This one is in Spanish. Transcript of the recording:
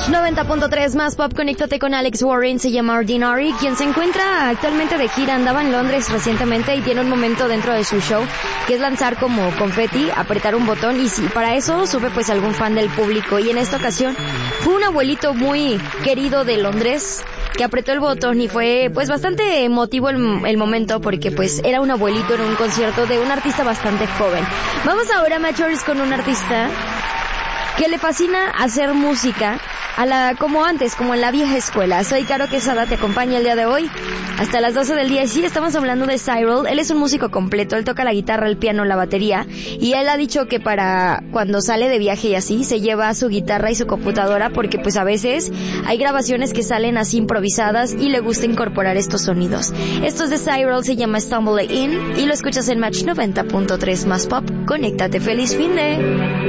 Match 90.3 más pop, conéctate con Alex Warren, se llama Ordinary, quien se encuentra actualmente de gira, andaba en Londres recientemente y tiene un momento dentro de su show que es lanzar como confeti, apretar un botón y si para eso sube pues algún fan del público y en esta ocasión fue un abuelito muy querido de Londres que apretó el botón y fue pues bastante emotivo el momento porque pues era un abuelito en un concierto de un artista bastante joven. Vamos ahora, Matchers, con un artista que le fascina hacer música como antes, como en la vieja escuela. Soy Caro Quesada, te acompaña el día de hoy hasta las 12 del día. Y sí, estamos hablando de Cyril. Él es un músico completo, él toca la guitarra, el piano, la batería. Y él ha dicho que para cuando sale de viaje y así, se lleva su guitarra y su computadora porque pues a veces hay grabaciones que salen así improvisadas y le gusta incorporar estos sonidos. Esto es de Cyril, se llama Stumble In y lo escuchas en Match 90.3 más pop. Conéctate, feliz fin de...